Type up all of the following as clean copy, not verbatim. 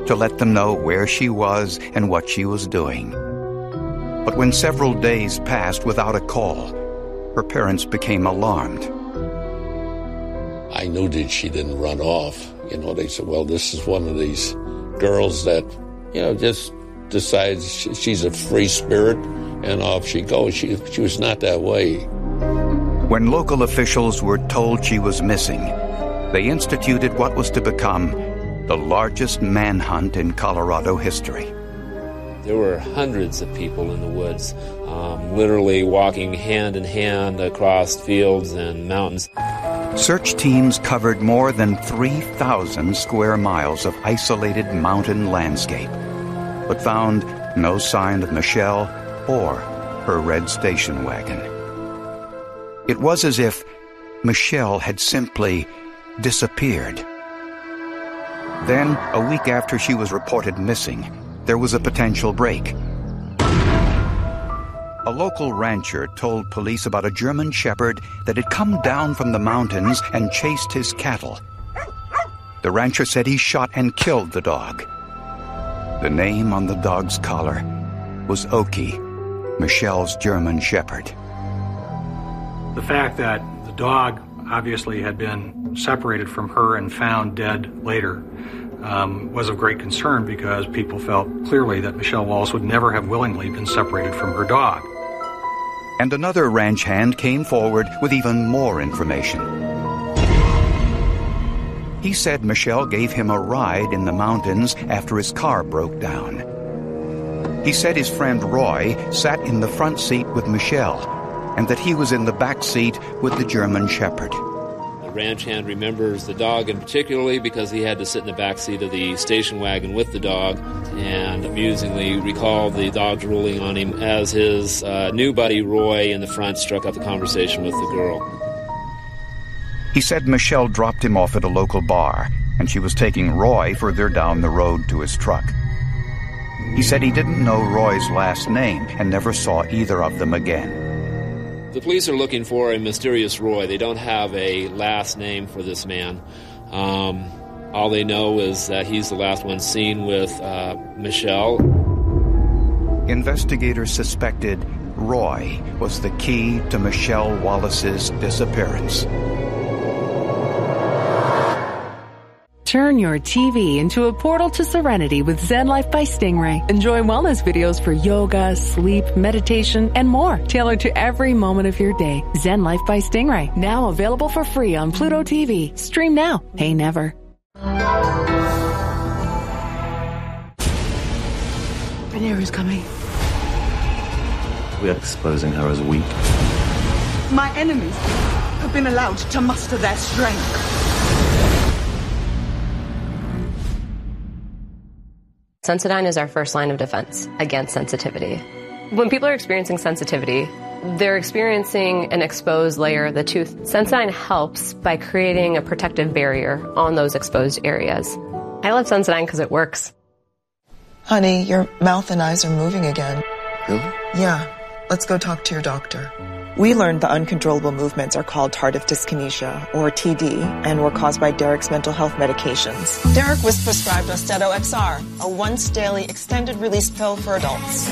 to let them know where she was and what she was doing. But when several days passed without a call, her parents became alarmed. I knew that she didn't run off. They said, well, this is one of these girls that, just decides she's a free spirit and off she goes. She was not that way. When local officials were told she was missing, they instituted what was to become the largest manhunt in Colorado history. There were hundreds of people in the woods, literally walking hand in hand across fields and mountains. Search teams covered more than 3,000 square miles of isolated mountain landscape, but found no sign of Michelle or her red station wagon. It was as if Michelle had simply disappeared. Then, a week after she was reported missing, there was a potential break. A local rancher told police about a German shepherd that had come down from the mountains and chased his cattle. The rancher said he shot and killed the dog. The name on the dog's collar was Oki, Michelle's German shepherd. The fact that the dog obviously had been separated from her and found dead later was of great concern, because people felt clearly that Michelle Wallace would never have willingly been separated from her dog. And another ranch hand came forward with even more information. He said Michelle gave him a ride in the mountains after his car broke down. He said his friend Roy sat in the front seat with Michelle, and that he was in the back seat with the German shepherd. The ranch hand remembers the dog in particularly because he had to sit in the back seat of the station wagon with the dog, and amusingly recalled the dog drooling on him as his new buddy Roy in the front struck up the conversation with the girl. He said Michelle dropped him off at a local bar, and she was taking Roy further down the road to his truck. He said he didn't know Roy's last name and never saw either of them again. The police are looking for a mysterious Roy. They don't have a last name for this man. All they know is that he's the last one seen with Michelle. Investigators suspected Roy was the key to Michelle Wallace's disappearance. Turn your TV into a portal to serenity with Zen Life by Stingray. Enjoy wellness videos for yoga, sleep, meditation, and more, tailored to every moment of your day. Zen Life by Stingray, now available for free on Pluto TV. Stream now, pay never. Rhaenyra's coming. We are exposing her as weak. My enemies have been allowed to muster their strength. Sensodyne is our first line of defense against sensitivity. When people are experiencing sensitivity, they're experiencing an exposed layer of the tooth. Sensodyne helps by creating a protective barrier on those exposed areas. I love Sensodyne because it works. Honey, your mouth and eyes are moving again. Really? Yeah. Let's go talk to your doctor. We learned the uncontrollable movements are called tardive dyskinesia, or TD, and were caused by Derek's mental health medications. Derek was prescribed Austedo XR, a once-daily extended-release pill for adults.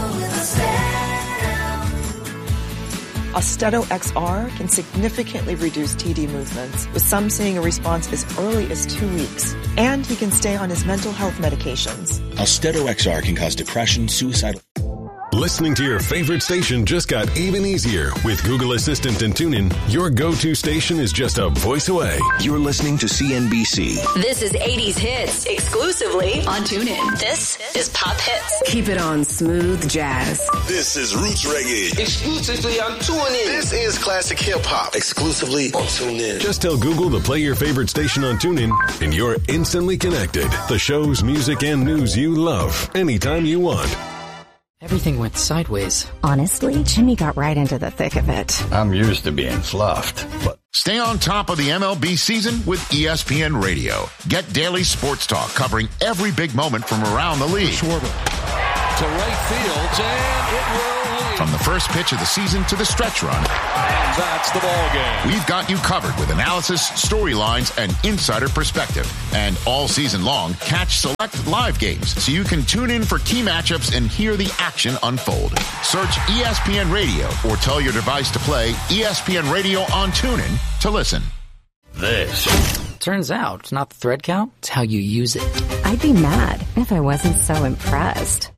Austedo XR can significantly reduce TD movements, with some seeing a response as early as 2 weeks. And he can stay on his mental health medications. Austedo XR can cause depression, suicidal... Listening to your favorite station just got even easier. With Google Assistant and TuneIn, your go-to station is just a voice away. You're listening to CNBC. This is 80s Hits, exclusively on TuneIn. This is Pop Hits. Keep it on smooth jazz. This is Roots Reggae, exclusively on TuneIn. This is Classic Hip Hop, exclusively on TuneIn. Just tell Google to play your favorite station on TuneIn, and you're instantly connected. The shows, music, and news you love, anytime you want. Everything went sideways. Honestly, Jimmy got right into the thick of it. I'm used to being fluffed, but... Stay on top of the MLB season with ESPN Radio. Get daily sports talk covering every big moment from around the league. Schwarber to right field, and it will From the first pitch of the season to the stretch run. And that's the ball game. We've got you covered with analysis, storylines, and insider perspective. And all season long, catch select live games so you can tune in for key matchups and hear the action unfold. Search ESPN Radio or tell your device to play ESPN Radio on TuneIn to listen. This. Turns out, it's not the thread count, it's how you use it. I'd be mad if I wasn't so impressed.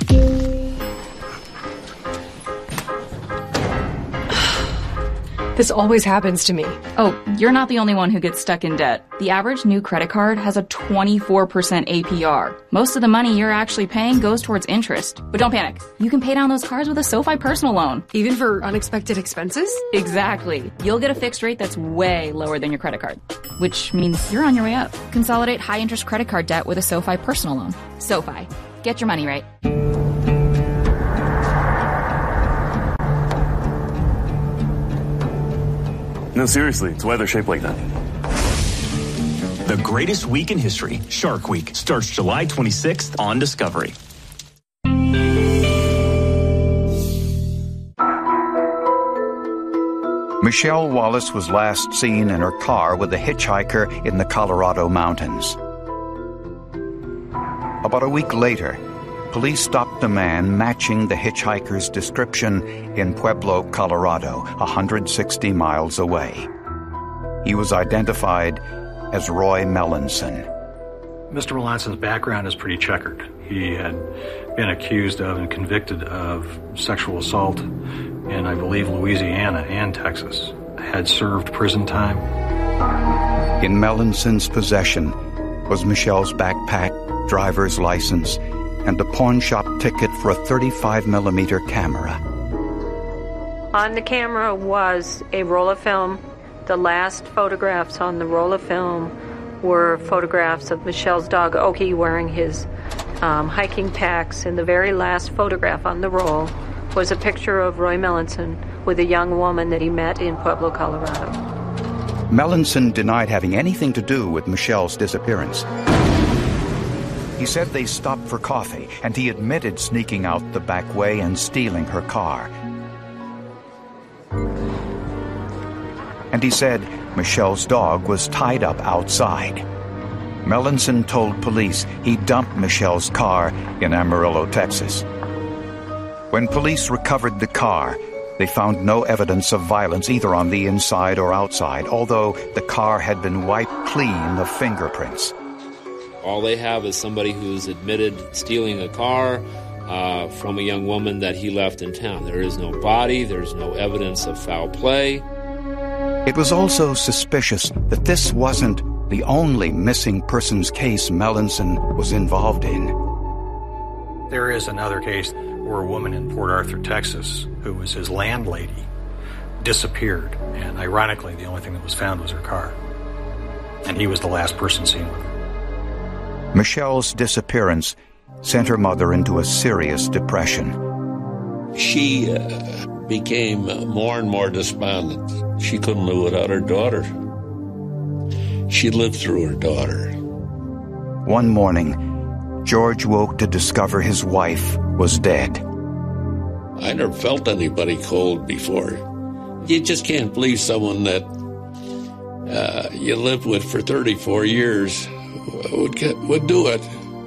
This always happens to me. Oh, you're not the only one who gets stuck in debt. The average new credit card has a 24% APR. Most of the money you're actually paying goes towards interest. But don't panic. You can pay down those cards with a SoFi personal loan. Even for unexpected expenses? Exactly. You'll get a fixed rate that's way lower than your credit card, which means you're on your way up. Consolidate high-interest credit card debt with a SoFi personal loan. SoFi. Get your money right. No, seriously, it's why they're shaped like that. The greatest week in history, Shark Week, starts July 26th on Discovery. Michelle Wallace was last seen in her car with a hitchhiker in the Colorado mountains. About a week later, police stopped a man matching the hitchhiker's description in Pueblo, Colorado, 160 miles away. He was identified as Roy Melanson. Mr. Melanson's background is pretty checkered. He had been accused of and convicted of sexual assault in, I believe, Louisiana and Texas. Had served prison time. In Melanson's possession was Michelle's backpack, driver's license, and a pawn shop ticket for a 35mm camera. On the camera was a roll of film. The last photographs on the roll of film were photographs of Michelle's dog, Oki, wearing his hiking packs, and the very last photograph on the roll was a picture of Roy Melanson with a young woman that he met in Pueblo, Colorado. Melanson denied having anything to do with Michelle's disappearance. He said they stopped for coffee, and he admitted sneaking out the back way and stealing her car. And he said Michelle's dog was tied up outside. Melanson told police he dumped Michelle's car in Amarillo, Texas. When police recovered the car, they found no evidence of violence either on the inside or outside, although the car had been wiped clean of fingerprints. All they have is somebody who's admitted stealing a car from a young woman that he left in town. There is no body, there's no evidence of foul play. It was also suspicious that this wasn't the only missing persons case Melanson was involved in. There is another case where a woman in Port Arthur, Texas, who was his landlady, disappeared. And ironically, the only thing that was found was her car. And he was the last person seen with her. Michelle's disappearance sent her mother into a serious depression. She became more and more despondent. She couldn't live without her daughter. She lived through her daughter. One morning, George woke to discover his wife was dead. I never felt anybody cold before. You just can't believe someone that you lived with for 34 years would do it.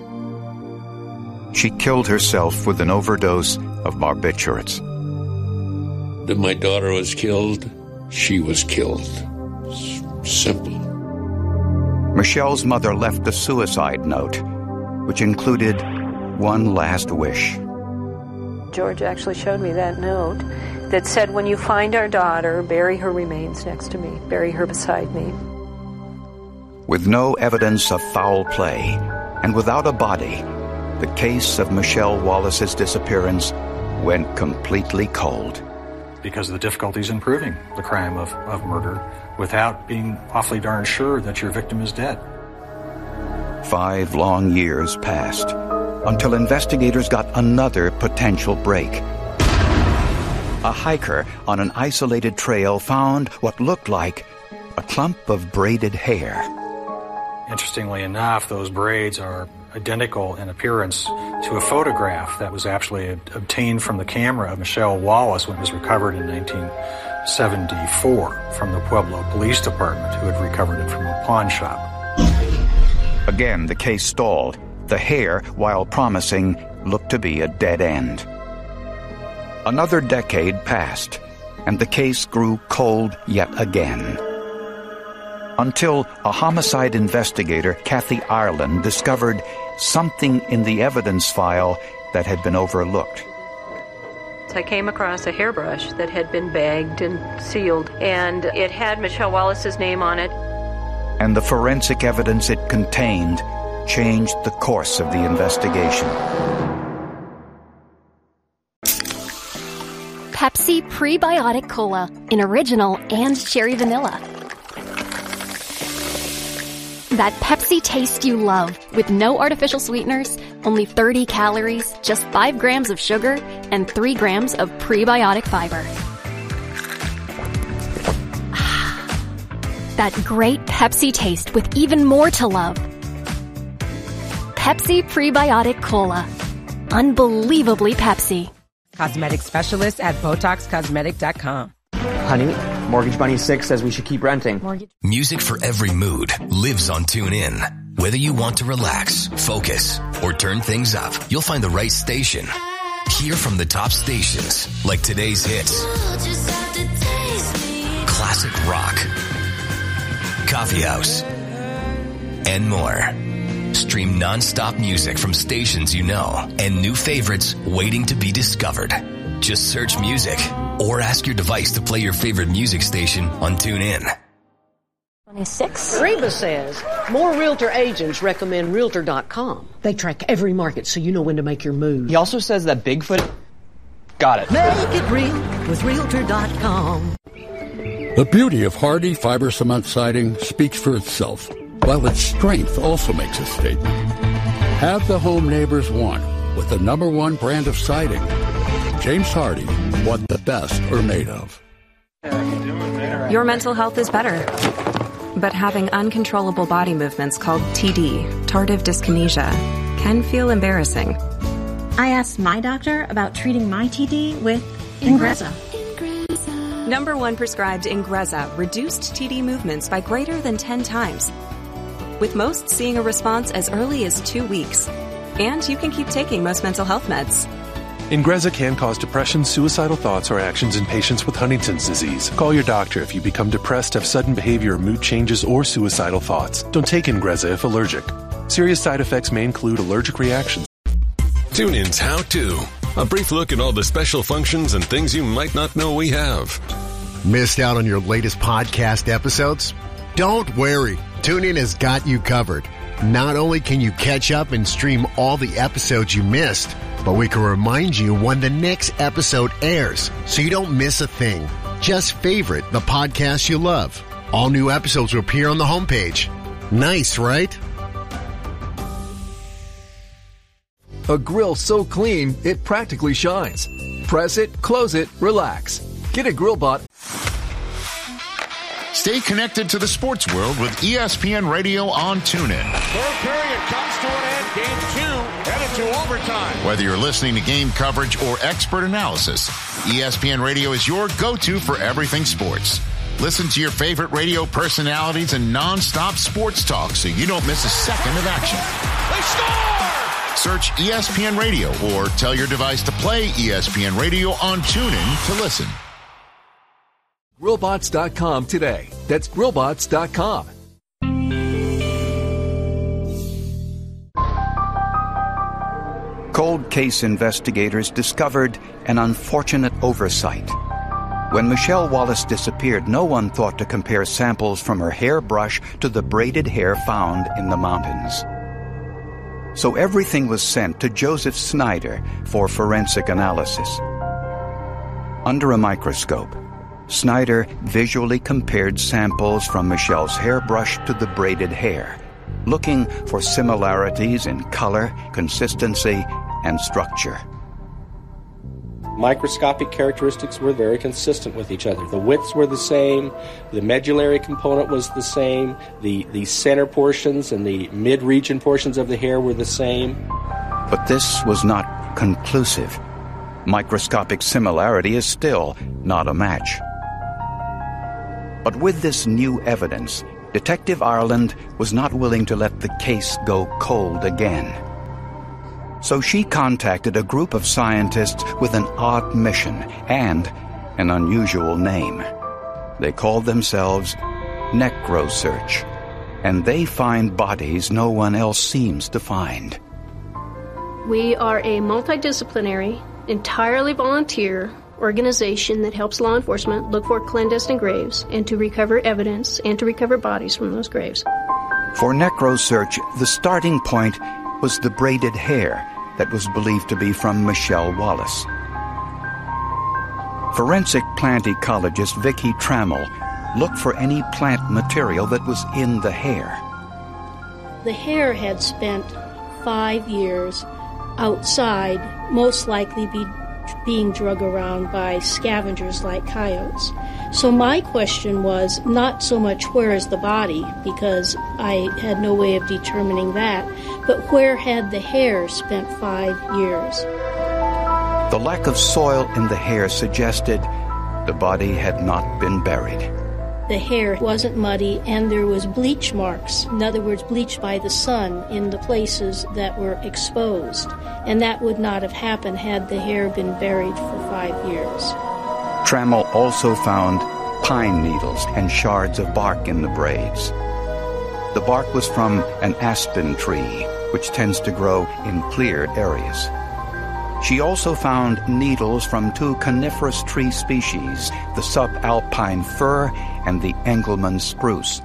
She killed herself with an overdose of barbiturates. When my daughter was killed, she was killed. Simple. Michelle's mother left a suicide note, which included one last wish. George actually showed me that note that said, when you find our daughter, bury her remains next to me, bury her beside me. With no evidence of foul play and without a body, the case of Michelle Wallace's disappearance went completely cold. Because of the difficulties in proving the crime of murder without being awfully darn sure that your victim is dead. 5 long years passed until investigators got another potential break. A hiker on an isolated trail found what looked like a clump of braided hair. Interestingly enough, those braids are identical in appearance to a photograph that was actually obtained from the camera of Michelle Wallace when it was recovered in 1974 from the Pueblo Police Department, who had recovered it from a pawn shop. Again, the case stalled. The hair, while promising, looked to be a dead end. Another decade passed, and the case grew cold yet again. Until a homicide investigator, Kathy Ireland, discovered something in the evidence file that had been overlooked. I came across a hairbrush that had been bagged and sealed, and it had Michelle Wallace's name on it. And the forensic evidence it contained changed the course of the investigation. Pepsi Prebiotic Cola in original and cherry vanilla. That Pepsi taste you love, with no artificial sweeteners, only 30 calories, just 5 grams of sugar, and 3 grams of prebiotic fiber. That great Pepsi taste with even more to love. Pepsi Prebiotic Cola. Unbelievably Pepsi. Cosmetic specialist at BotoxCosmetic.com. Honey, Mortgage Money 6 says we should keep renting. Music for every mood lives on TuneIn. Whether you want to relax, focus, or turn things up, you'll find the right station. Hear from the top stations, like today's hits, classic rock, coffee house, and more. Stream non-stop music from stations you know and new favorites waiting to be discovered. Just search music or ask your device to play your favorite music station on TuneIn. 26. Reba says more realtor agents recommend Realtor.com. They track every market so you know when to make your move. He also says that Bigfoot... Got it. Make it real with Realtor.com. The beauty of Hardie fiber cement siding speaks for itself, while its strength also makes a statement. Have the home neighbors want with the #1 brand of siding. James Hardie, what the best are made of. Your mental health is better. But having uncontrollable body movements called TD, tardive dyskinesia, can feel embarrassing. I asked my doctor about treating my TD with Ingrezza. #1 prescribed Ingrezza reduced TD movements by greater than 10 times, with most seeing a response as early as 2 weeks. And you can keep taking most mental health meds. Ingrezza can cause depression, suicidal thoughts, or actions in patients with Huntington's disease. Call your doctor if you become depressed, have sudden behavior or mood changes, or suicidal thoughts. Don't take Ingrezza if allergic. Serious side effects may include allergic reactions. TuneIn's How To. A brief look at all the special functions and things you might not know we have. Missed out on your latest podcast episodes? Don't worry. TuneIn has got you covered. Not only can you catch up and stream all the episodes you missed, but we can remind you when the next episode airs so you don't miss a thing. Just favorite the podcast you love. All new episodes will appear on the homepage. Nice, right? A grill so clean, it practically shines. Press it, close it, relax. Get a GrillBot. Stay connected to the sports world with ESPN Radio on TuneIn. Third period comes to an end. Game 2 headed to overtime. Whether you're listening to game coverage or expert analysis, ESPN Radio is your go-to for everything sports. Listen to your favorite radio personalities and non-stop sports talk so you don't miss a second of action. They score! Search ESPN Radio or tell your device to play ESPN Radio on TuneIn to listen. GrillBots.com today. That's GrillBots.com. Cold case investigators discovered an unfortunate oversight. When Michelle Wallace disappeared, no one thought to compare samples from her hairbrush to the braided hair found in the mountains. So everything was sent to Joseph Snyder for forensic analysis. Under a microscope, Snyder visually compared samples from Michelle's hairbrush to the braided hair, looking for similarities in color, consistency, and structure. Microscopic characteristics were very consistent with each other. The widths were the same, the medullary component was the same, the center portions and the mid-region portions of the hair were the same. But this was not conclusive. Microscopic similarity is still not a match. But with this new evidence, Detective Ireland was not willing to let the case go cold again. So she contacted a group of scientists with an odd mission and an unusual name. They called themselves NecroSearch, and they find bodies no one else seems to find. We are a multidisciplinary, entirely volunteer organization that helps law enforcement look for clandestine graves and to recover evidence and to recover bodies from those graves. For NecroSearch, the starting point was the braided hair that was believed to be from Michelle Wallace. Forensic plant ecologist Vicki Trammell looked for any plant material that was in the hair. The hair had spent 5 years outside, most likely being drug around by scavengers like coyotes. So my question was not so much where is the body, because I had no way of determining that, but where had the hair spent 5 years? The lack of soil in the hair suggested the body had not been buried. The hair wasn't muddy, and there was bleach marks, in other words, bleached by the sun in the places that were exposed. And that would not have happened had the hair been buried for 5 years. Trammell also found pine needles and shards of bark in the braids. The bark was from an aspen tree, which tends to grow in cleared areas. She also found needles from 2 coniferous tree species, the subalpine fir and the Engelmann spruce.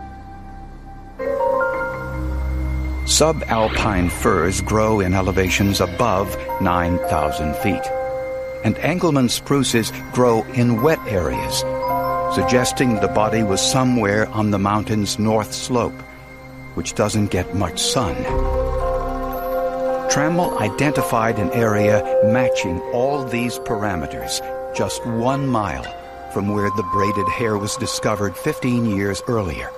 Subalpine firs grow in elevations above 9,000 feet, and Engelmann spruces grow in wet areas, suggesting the body was somewhere on the mountain's north slope, which doesn't get much sun. Trammell identified an area matching all these parameters, just 1 mile from where the braided hair was discovered 15 years earlier.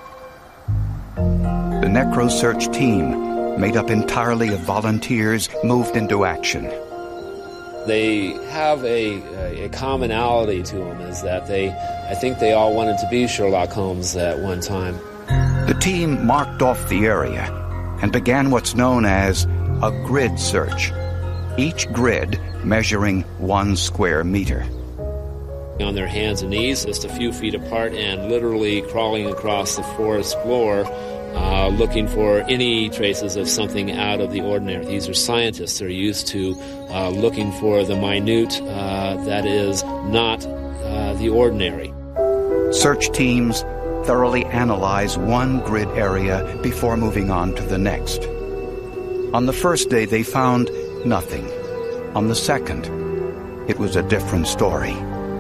The NecroSearch team, made up entirely of volunteers, moved into action. They have a commonality to them, is that I think they all wanted to be Sherlock Holmes at one time. The team marked off the area and began what's known as a grid search, each grid measuring 1 square meter. On their hands and knees, just a few feet apart, and literally crawling across the forest floor, looking for any traces of something out of the ordinary. These are scientists. They're used to looking for the minute that is not the ordinary. Search teams thoroughly analyze 1 grid area before moving on to the next. On the first day, they found nothing. On the second, it was a different story.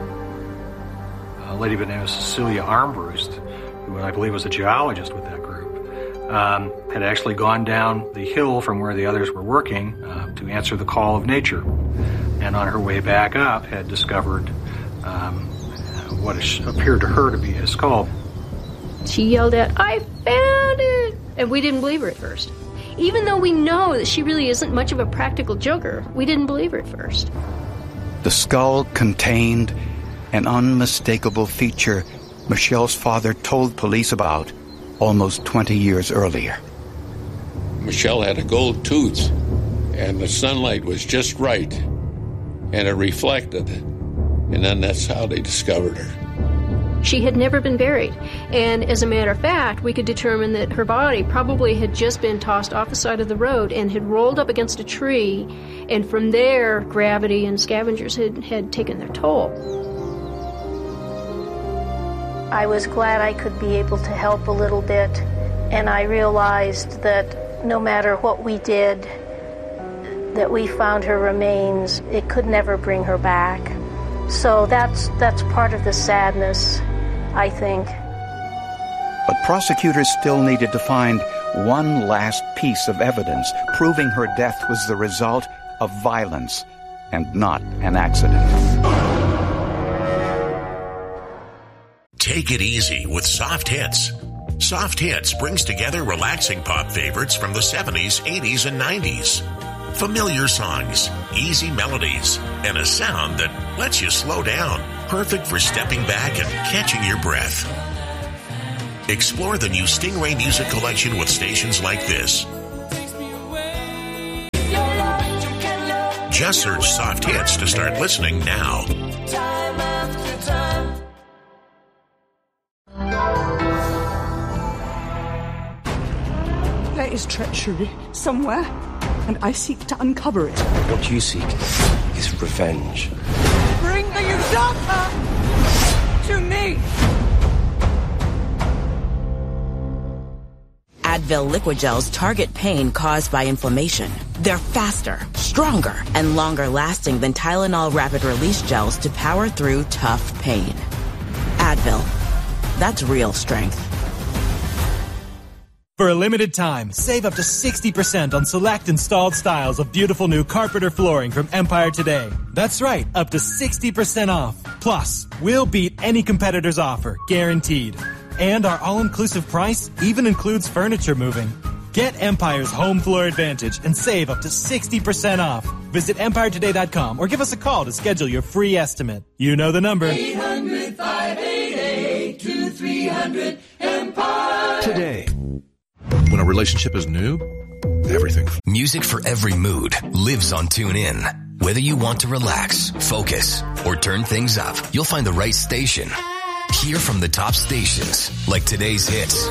A lady by the name of Cecilia Armbruster, who I believe was a geologist with that group, had actually gone down the hill from where the others were working to answer the call of nature. And on her way back up, had discovered what appeared to her to be a skull. She yelled out, "I found it!" And we didn't believe her at first. Even though we know that she really isn't much of a practical joker, we didn't believe her at first. The skull contained an unmistakable feature Michelle's father told police about almost 20 years earlier. Michelle had a gold tooth, and the sunlight was just right, and it reflected, and then that's how they discovered her. She had never been buried, and as a matter of fact, we could determine that her body probably had just been tossed off the side of the road and had rolled up against a tree, and from there, gravity and scavengers had taken their toll. I was glad I could be able to help a little bit, and I realized that no matter what we did, that we found her remains, it could never bring her back. So that's part of the sadness, I think. But prosecutors still needed to find one last piece of evidence proving her death was the result of violence and not an accident. Take it easy with Soft Hits. Soft Hits brings together relaxing pop favorites from the 70s, 80s, and 90s. Familiar songs, easy melodies, and a sound that lets you slow down. Perfect for stepping back and catching your breath. Explore the new Stingray Music Collection with stations like this. Just search Soft Hits to start listening now. There is treachery somewhere, and I seek to uncover it. What you seek is revenge. Bring the usurper to me! Advil liquid gels target pain caused by inflammation. They're faster, stronger, and longer lasting than Tylenol rapid release gels to power through tough pain. Advil. That's real strength. For a limited time, save up to 60% on select installed styles of beautiful new carpet or flooring from Empire Today. That's right, up to 60% off. Plus, we'll beat any competitor's offer, guaranteed. And our all-inclusive price even includes furniture moving. Get Empire's Home Floor Advantage and save up to 60% off. Visit EmpireToday.com or give us a call to schedule your free estimate. You know the number. 800-588-2300 Empire. Today. When a relationship is new, everything. Music for every mood lives on TuneIn. Whether you want to relax, focus, or turn things up, you'll find the right station. Hear from the top stations, like today's hits,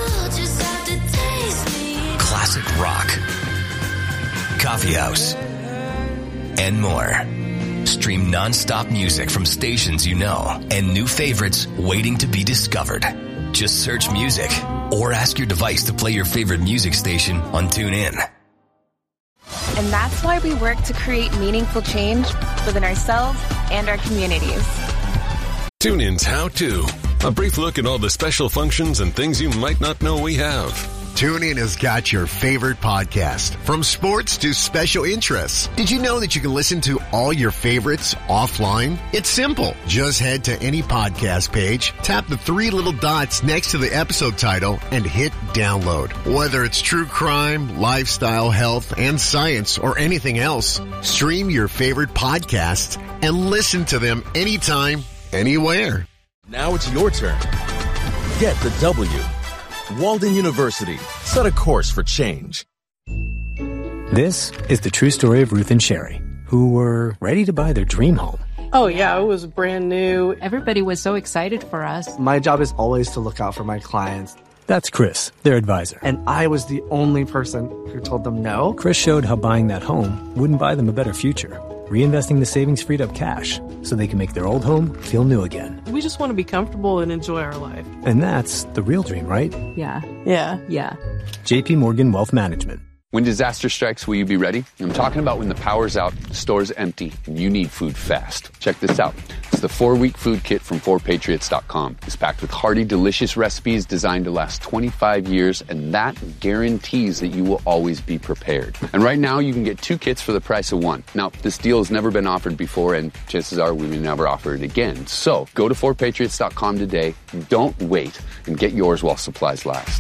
classic rock, coffee house, and more. Stream non-stop music from stations you know and new favorites waiting to be discovered. Just search music or ask your device to play your favorite music station on TuneIn. And that's why we work to create meaningful change within ourselves and our communities. TuneIn's How To. A brief look at all the special functions and things you might not know we have. TuneIn has got your favorite podcast, from sports to special interests. Did you know that you can listen to all your favorites offline? It's simple. Just head to any podcast page, tap the three little dots next to the episode title, and hit download. Whether it's true crime, lifestyle, health, and science, or anything else, stream your favorite podcasts and listen to them anytime, anywhere. Now it's your turn. Get the W. Walden University. Set a course for change. This is the true story of Ruth and Sherry, who were ready to buy their dream home. Oh, yeah, it was brand new. Everybody was so excited for us. My job is always to look out for my clients. That's Chris, their advisor. And I was the only person who told them no. Chris showed how buying that home wouldn't buy them a better future, reinvesting the savings freed up cash so they can make their old home feel new again. We just want to be comfortable and enjoy our life. And that's the real dream, right? Yeah. Yeah. Yeah. JP Morgan Wealth Management. When disaster strikes, will you be ready? I'm talking about when the power's out, the store's empty, and you need food fast. Check this out. It's the 4-week food kit from 4patriots.com. It's packed with hearty, delicious recipes designed to last 25 years, and that guarantees that you will always be prepared. And right now, you can get 2 kits for the price of 1. Now, this deal has never been offered before, and chances are we may never offer it again. So, go to 4patriots.com today. Don't wait, and get yours while supplies last.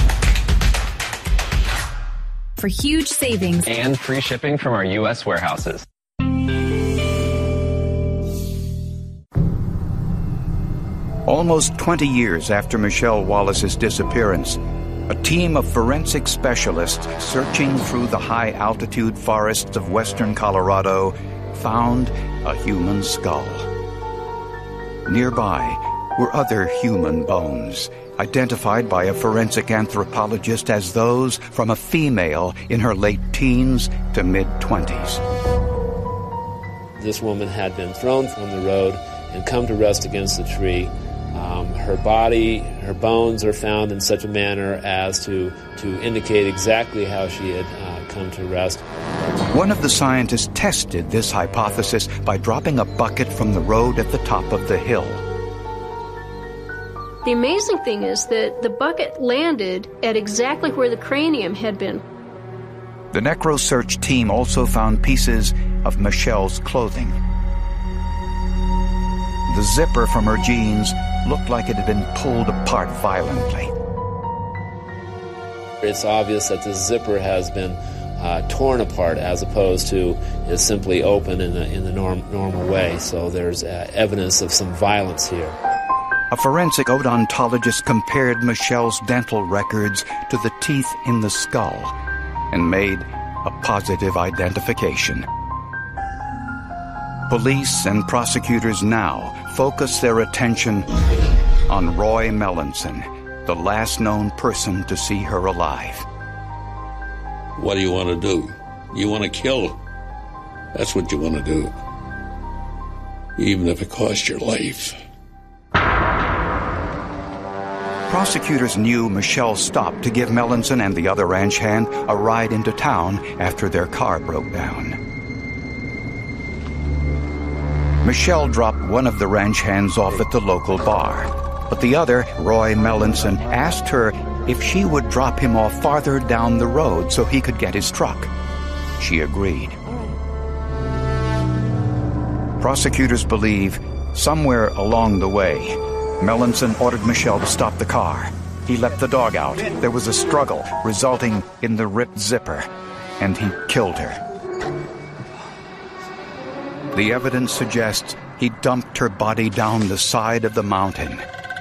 For huge savings and free shipping from our U.S. warehouses. Almost 20 years after Michelle Wallace's disappearance, a team of forensic specialists searching through the high-altitude forests of western Colorado found a human skull. Nearby were other human bones, identified by a forensic anthropologist as those from a female in her late teens to mid-20s. This woman had been thrown from the road and come to rest against the tree. Her body, her bones are found in such a manner as to indicate exactly how she had come to rest. One of the scientists tested this hypothesis by dropping a bucket from the road at the top of the hill. The amazing thing is that the bucket landed at exactly where the cranium had been. The NecroSearch team also found pieces of Michelle's clothing. The zipper from her jeans looked like it had been pulled apart violently. It's obvious that the zipper has been torn apart as opposed to is simply open in the normal way. So there's evidence of some violence here. A forensic odontologist compared Michelle's dental records to the teeth in the skull and made a positive identification. Police and prosecutors now focus their attention on Roy Melanson, the last known person to see her alive. What do you want to do? You want to kill. That's what you want to do. Even if it costs your life. Prosecutors knew Michelle stopped to give Melanson and the other ranch hand a ride into town after their car broke down. Michelle dropped one of the ranch hands off at the local bar, but the other, Roy Melanson, asked her if she would drop him off farther down the road so he could get his truck. She agreed. Prosecutors believe somewhere along the way, Melanson ordered Michelle to stop the car. He let the dog out. There was a struggle, resulting in the ripped zipper, and he killed her. The evidence suggests he dumped her body down the side of the mountain.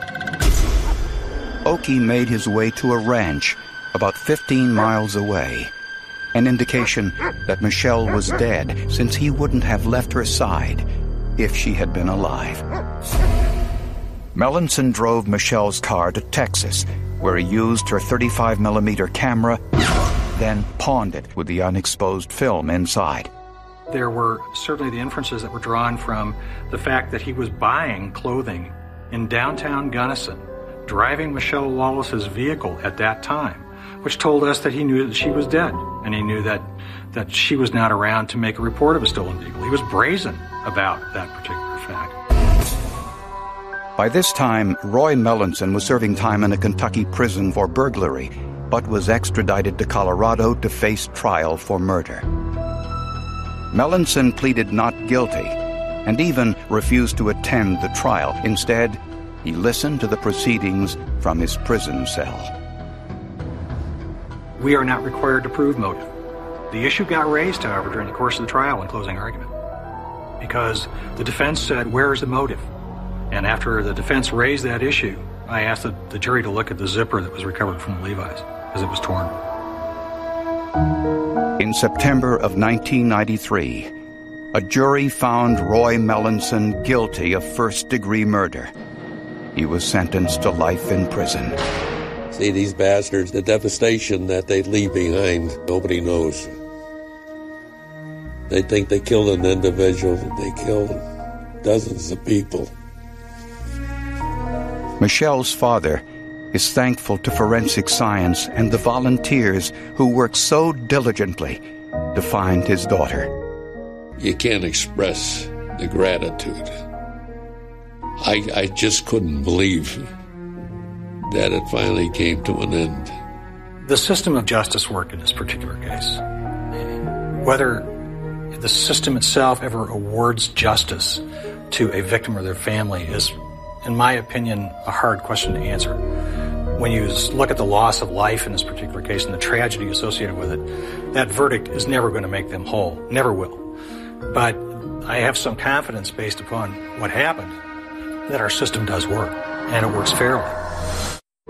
Okie made his way to a ranch about 15 miles away, an indication that Michelle was dead since he wouldn't have left her side if she had been alive. Melanson drove Michelle's car to Texas, where he used her 35mm camera, then pawned it with the unexposed film inside. There were certainly the inferences that were drawn from the fact that he was buying clothing in downtown Gunnison, driving Michelle Wallace's vehicle at that time, which told us that he knew that she was dead, and he knew that she was not around to make a report of a stolen vehicle. He was brazen about that particular fact. By this time, Roy Melanson was serving time in a Kentucky prison for burglary, but was extradited to Colorado to face trial for murder. Melanson pleaded not guilty and even refused to attend the trial. Instead, he listened to the proceedings from his prison cell. We are not required to prove motive. The issue got raised, however, during the course of the trial in closing argument, because the defense said, "Where is the motive?" And after the defense raised that issue, I asked the jury to look at the zipper that was recovered from the Levi's, because it was torn. In September of 1993, a jury found Roy Melanson guilty of first-degree murder. He was sentenced to life in prison. See, these bastards, the devastation that they leave behind, nobody knows. They think they killed an individual, they killed dozens of people. Michelle's father is thankful to forensic science and the volunteers who worked so diligently to find his daughter. You can't express the gratitude. I just couldn't believe that it finally came to an end. The system of justice worked in this particular case. Whether the system itself ever awards justice to a victim or their family is, in my opinion, a hard question to answer. When you look at the loss of life in this particular case and the tragedy associated with it, that verdict is never going to make them whole, never will. But I have some confidence based upon what happened that our system does work, and it works fairly.